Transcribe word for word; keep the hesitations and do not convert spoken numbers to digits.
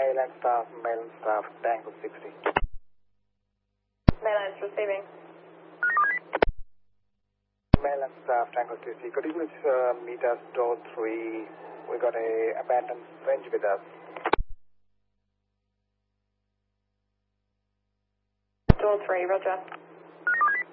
Mainland staff, mainland staff, Tango sixty. Mainland receiving. Mainland staff, Tango sixty. Could you please uh, meet us door three? We got a abandoned French with us. Door three, roger.